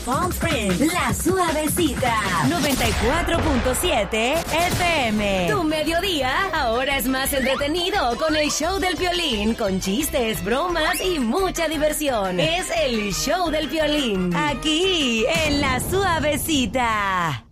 Palm Springs, La Suavecita, 94.7 FM. Tu mediodía ahora es más entretenido con el show del Piolín, con chistes, bromas y mucha diversión. Es el show del Piolín, aquí en La Suavecita.